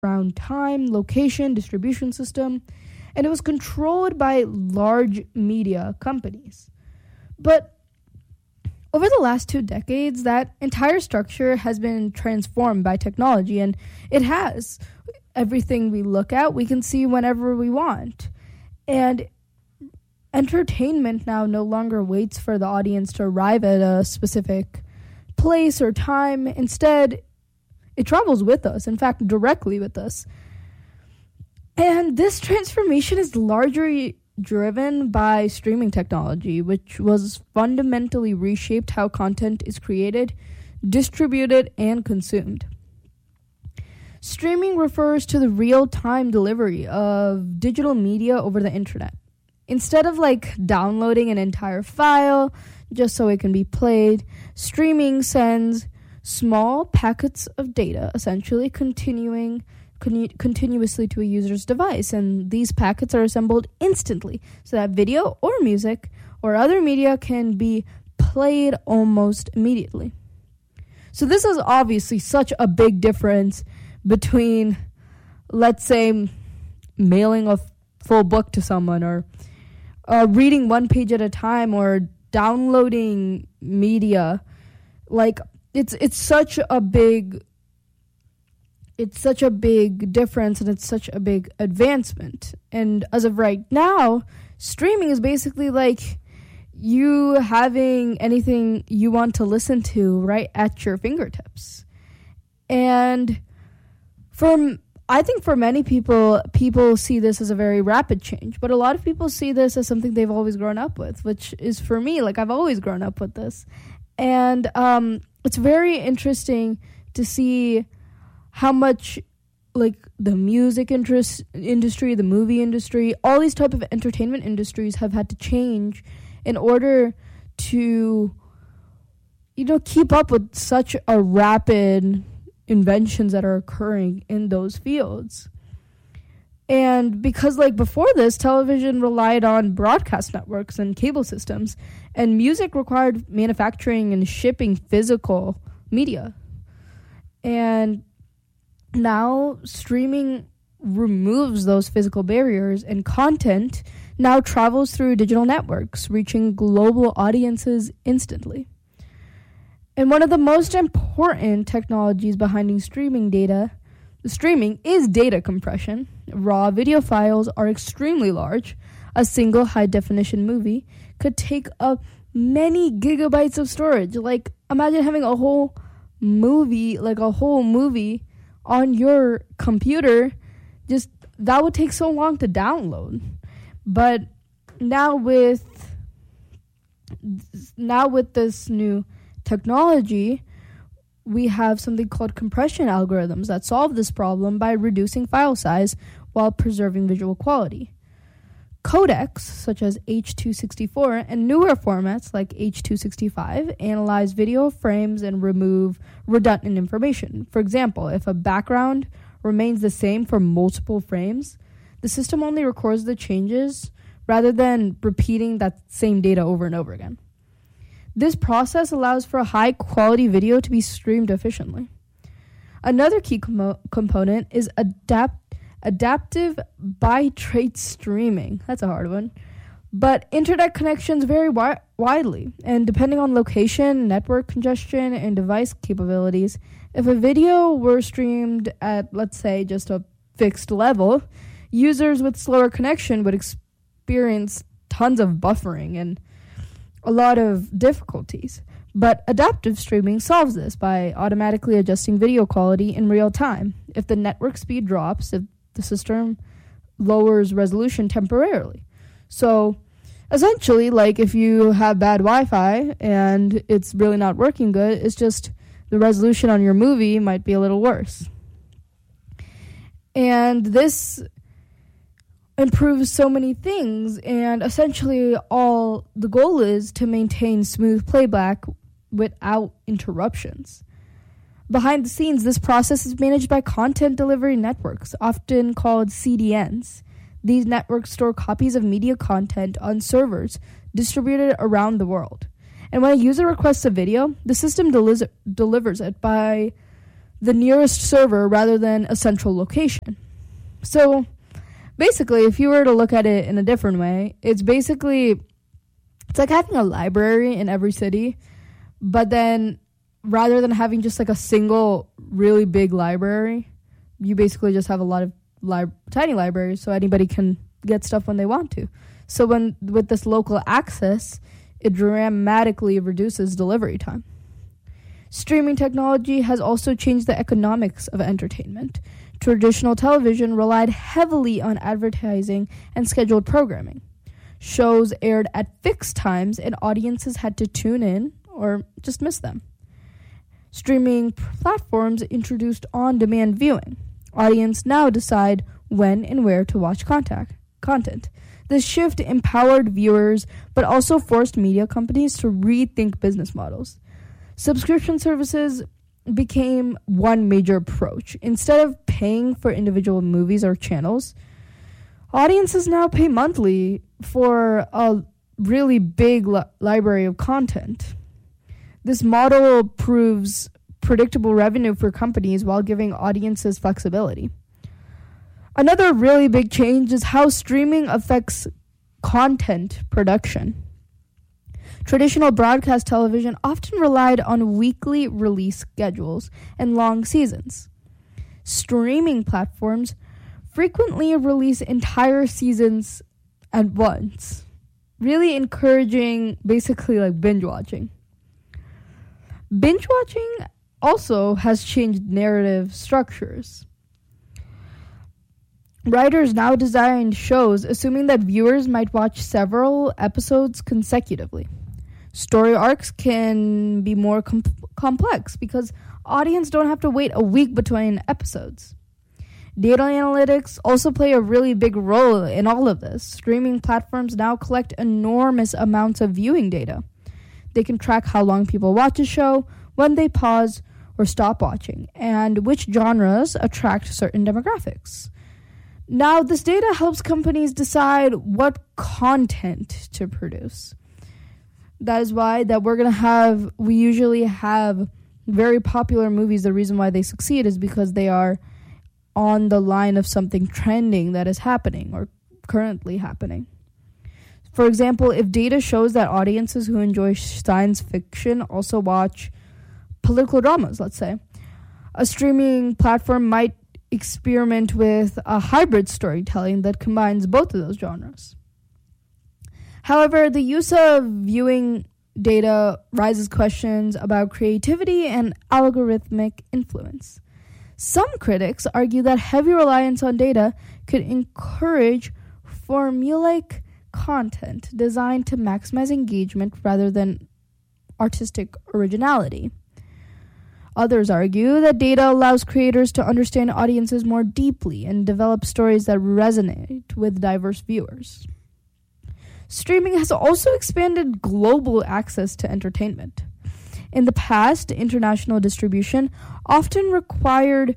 around time, location, distribution system, and it was controlled by large media companies. But over the last 2 decades, that entire structure has been transformed by technology, and it has. Everything we look at, we can see whenever we want. And entertainment now no longer waits for the audience to arrive at a specific place or time. Instead, it travels with us, in fact, directly with us. And this transformation is largely driven by streaming technology, which was fundamentally reshaped how content is created, distributed, and consumed. Streaming refers to the real-time delivery of digital media over the internet. Instead of downloading an entire file just so it can be played, streaming sends small packets of data, essentially continuously to a user's device, and these packets are assembled instantly so that video or music or other media can be played almost immediately. So this is obviously such a big difference between, let's say, mailing a full book to someone, or reading one page at a time, or downloading media. It's such a big difference, and it's such a big advancement. And as of right now, streaming is basically like you having anything you want to listen to right at your fingertips. And I think for many people see this as a very rapid change, but a lot of people see this as something they've always grown up with, which is for me, I've always grown up with this. And it's very interesting to see how much the music industry, the movie industry, all these type of entertainment industries have had to change in order to, keep up with such a rapid inventions that are occurring in those fields. And because before this, television relied on broadcast networks and cable systems, and music required manufacturing and shipping physical media. And now streaming removes those physical barriers, and content now travels through digital networks, reaching global audiences instantly. And one of the most important technologies behind streaming is data compression. Raw video files are extremely large. A single high-definition movie could take up many gigabytes of storage. Imagine having a whole movie on your computer. Just that would take so long to download. But now with this new technology, we have something called compression algorithms that solve this problem by reducing file size while preserving visual quality. Codecs, such as H.264, and newer formats like H.265, analyze video frames and remove redundant information. For example, if a background remains the same for multiple frames, the system only records the changes rather than repeating that same data over and over again. This process allows for a high-quality video to be streamed efficiently. Another key component is adaptive bitrate streaming. That's a hard one. But internet connections vary widely, and depending on location, network congestion, and device capabilities, if a video were streamed at, let's say, just a fixed level, users with slower connection would experience tons of buffering and a lot of difficulties. But adaptive streaming solves this by automatically adjusting video quality in real time. If the network speed drops, if the system lowers resolution temporarily. So essentially, if you have bad Wi-Fi and it's really not working good, it's just the resolution on your movie might be a little worse. And this improves so many things, and essentially all the goal is to maintain smooth playback without interruptions. Behind the scenes, this process is managed by content delivery networks, often called CDNs. These networks store copies of media content on servers distributed around the world. And when a user requests a video, the system delivers it by the nearest server rather than a central location. So basically, if you were to look at it in a different way, it's like having a library in every city, but then rather than having just like a single really big library, you basically just have a lot of tiny libraries so anybody can get stuff when they want to. So with this local access, it dramatically reduces delivery time. Streaming technology has also changed the economics of entertainment. Traditional television relied heavily on advertising and scheduled programming. Shows aired at fixed times and audiences had to tune in or just miss them. Streaming platforms introduced on-demand viewing. Audiences now decide when and where to watch content. This shift empowered viewers, but also forced media companies to rethink business models. Subscription services became one major approach. Instead of paying for individual movies or channels, audiences now pay monthly for a really big library of content. This model proves predictable revenue for companies while giving audiences flexibility. Another really big change is how streaming affects content production. Traditional broadcast television often relied on weekly release schedules and long seasons. Streaming platforms frequently release entire seasons at once, really encouraging basically like binge watching. Binge watching also has changed narrative structures. Writers now design shows assuming that viewers might watch several episodes consecutively. Story arcs can be more complex because audience don't have to wait a week between episodes. Data analytics also play a really big role in all of this. Streaming platforms now collect enormous amounts of viewing data. They can track how long people watch a show, when they pause or stop watching, and which genres attract certain demographics. Now, this data helps companies decide what content to produce. That is why that we usually have very popular movies. The reason why they succeed is because they are on the line of something trending that is happening or currently happening. For example, if data shows that audiences who enjoy science fiction also watch political dramas, let's say, a streaming platform might experiment with a hybrid storytelling that combines both of those genres. However, the use of viewing data raises questions about creativity and algorithmic influence. Some critics argue that heavy reliance on data could encourage formulaic content designed to maximize engagement rather than artistic originality. Others argue that data allows creators to understand audiences more deeply and develop stories that resonate with diverse viewers. Streaming has also expanded global access to entertainment. In the past, international distribution often required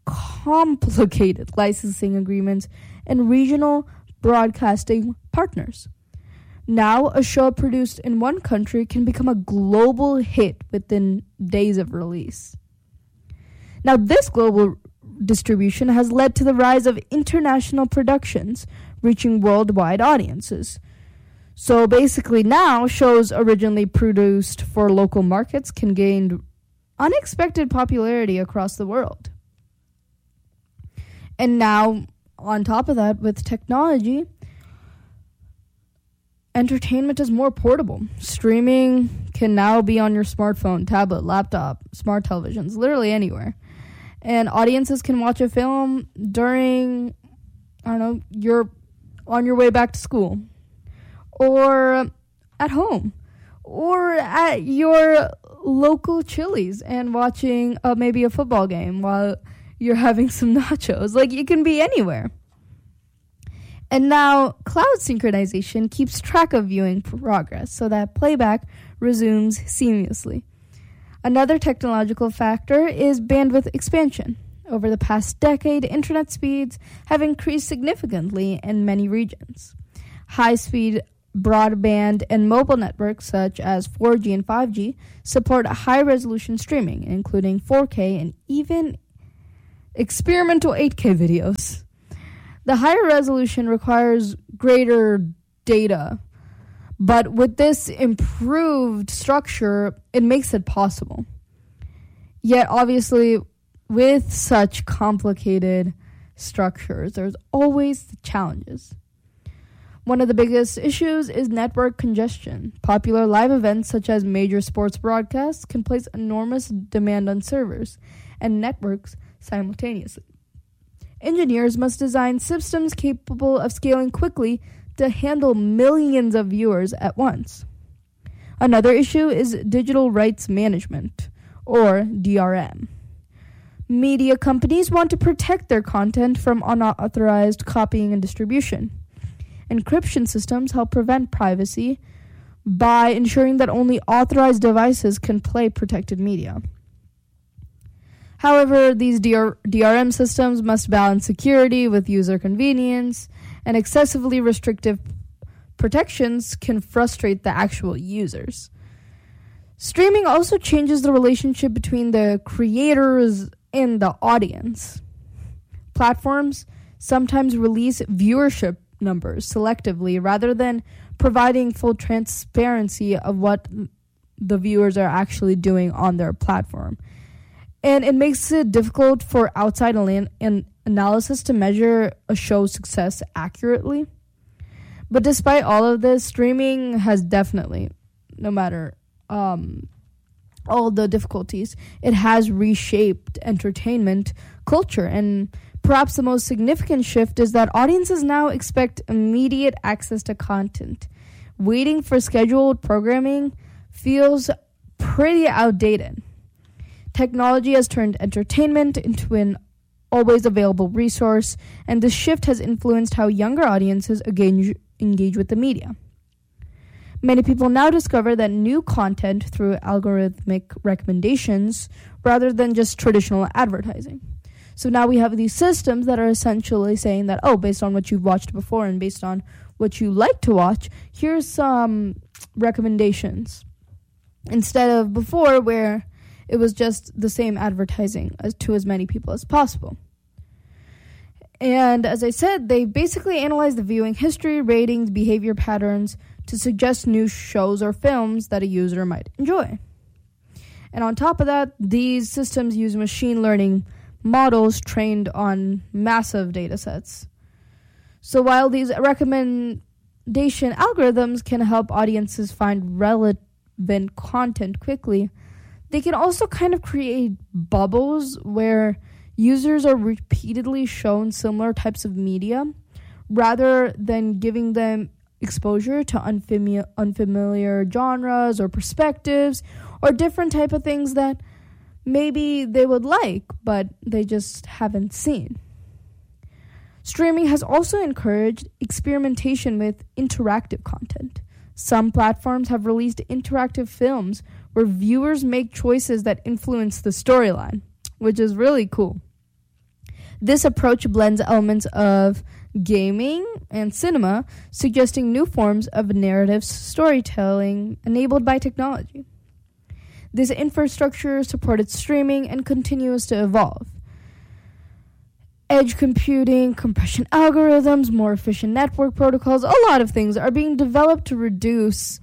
complicated licensing agreements and regional broadcasting partners. Now, a show produced in one country can become a global hit within days of release. Now, this global distribution has led to the rise of international productions reaching worldwide audiences. So basically now, shows originally produced for local markets can gain unexpected popularity across the world. And now, on top of that, with technology, entertainment is more portable. Streaming can now be on your smartphone, tablet, laptop, smart televisions, literally anywhere. And audiences can watch a film during, you're on your way back to school, or at home, or at your local Chili's and watching maybe a football game while you're having some nachos. Like, it can be anywhere. And now, cloud synchronization keeps track of viewing progress so that playback resumes seamlessly. Another technological factor is bandwidth expansion. Over the past decade, internet speeds have increased significantly in many regions. High-speed broadband and mobile networks such as 4G and 5G support high-resolution streaming, including 4K and even experimental 8K videos. The higher resolution requires greater data, but with this improved structure, it makes it possible. Yet, obviously, with such complicated structures, there's always the challenges. One of the biggest issues is network congestion. Popular live events such as major sports broadcasts can place enormous demand on servers and networks simultaneously. Engineers must design systems capable of scaling quickly to handle millions of viewers at once. Another issue is digital rights management, or DRM. Media companies want to protect their content from unauthorized copying and distribution. Encryption systems help prevent privacy by ensuring that only authorized devices can play protected media. However, these DRM systems must balance security with user convenience, and excessively restrictive protections can frustrate the actual users. Streaming also changes the relationship between the creators and the audience. Platforms sometimes release viewership numbers selectively rather than providing full transparency of what the viewers are actually doing on their platform. And it makes it difficult for outside analysis to measure a show's success accurately. But despite all of this, streaming has definitely, no matter all the difficulties, it has reshaped entertainment culture. And perhaps the most significant shift is that audiences now expect immediate access to content. Waiting for scheduled programming feels pretty outdated. Technology has turned entertainment into an always available resource, and this shift has influenced how younger audiences engage with the media. Many people now discover that new content through algorithmic recommendations rather than just traditional advertising. So now we have these systems that are essentially saying that, based on what you've watched before and based on what you like to watch, here's some recommendations. Instead of before where it was just the same advertising to as many people as possible. And as I said, they basically analyze the viewing history, ratings, behavior patterns to suggest new shows or films that a user might enjoy. And on top of that, these systems use machine learning models trained on massive data sets. So while these recommendation algorithms can help audiences find relevant content quickly, they can also kind of create bubbles where users are repeatedly shown similar types of media rather than giving them exposure to unfamiliar genres or perspectives or different type of things that maybe they would like, but they just haven't seen. Streaming has also encouraged experimentation with interactive content. Some platforms have released interactive films where viewers make choices that influence the storyline, which is really cool. This approach blends elements of gaming and cinema, suggesting new forms of narrative storytelling enabled by technology. This infrastructure supported streaming and continues to evolve. Edge computing, compression algorithms, more efficient network protocols, a lot of things are being developed to reduce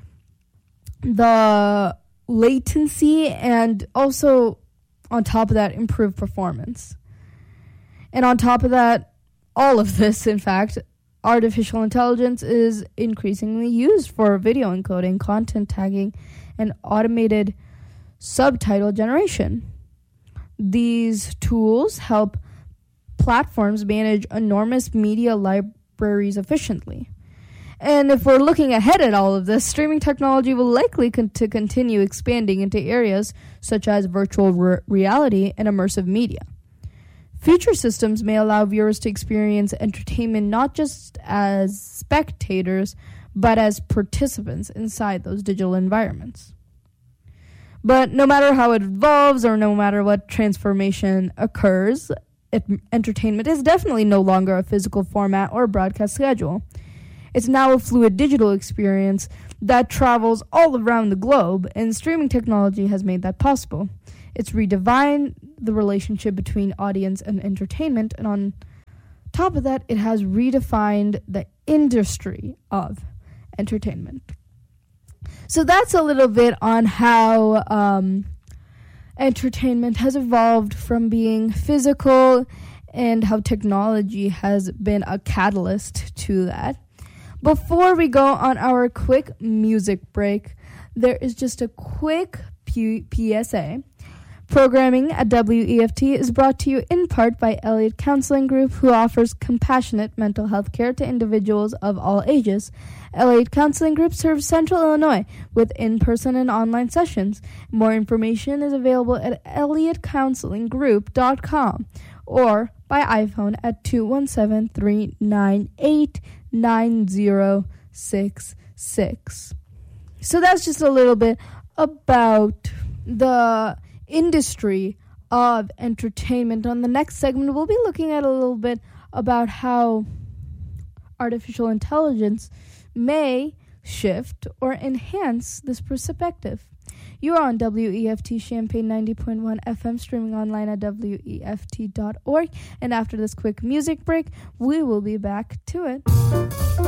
the latency and also, on top of that, improve performance. And on top of that, all of this, in fact, artificial intelligence is increasingly used for video encoding, content tagging, and automated subtitle generation. These tools help platforms manage enormous media libraries efficiently. And if we're looking ahead at all of this, streaming technology will likely continue expanding into areas such as virtual reality and immersive media. Future systems may allow viewers to experience entertainment not just as spectators, but as participants inside those digital environments. But no matter how it evolves or no matter what transformation occurs, entertainment is definitely no longer a physical format or broadcast schedule. It's now a fluid digital experience that travels all around the globe, and streaming technology has made that possible. It's redefined the relationship between audience and entertainment, and on top of that, it has redefined the industry of entertainment. So that's a little bit on how entertainment has evolved from being physical and how technology has been a catalyst to that. Before we go on our quick music break, there is just a quick PSA. Programming at WEFT is brought to you in part by Elliott Counseling Group, who offers compassionate mental health care to individuals of all ages. Elliott Counseling Group serves Central Illinois with in-person and online sessions. More information is available at elliottcounselinggroup.com or by iPhone at 217-398-9066. So that's just a little bit about the industry of entertainment. On the next segment, we'll be looking at a little bit about how artificial intelligence may shift or enhance this perspective. You are on WEFT Champaign 90.1 FM, streaming online at WEFT.org. And after this quick music break, we will be back to it.